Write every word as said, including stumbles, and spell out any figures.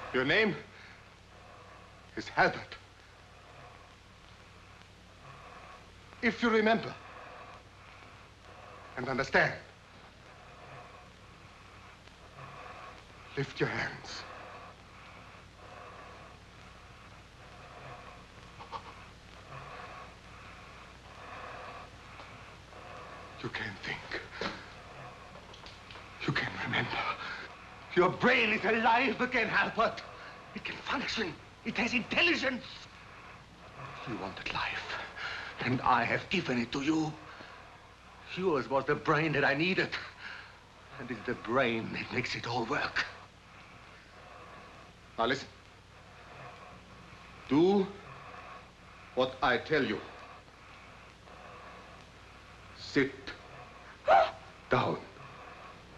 Your name is Halbert. If you remember and understand, lift your hands. You can think. You can remember. Your brain is alive again, Halbert. It can function. It has intelligence. You wanted life, and I have given it to you. Yours was the brain that I needed. And it's the brain that makes it all work. Now listen. Do what I tell you. Sit down.